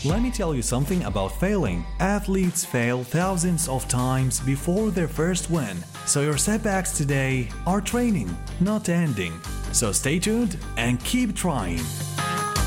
Let me tell you something about failing. Athletes fail thousands of times before their first win. So your setbacks today are training, not ending. So stay tuned and keep trying.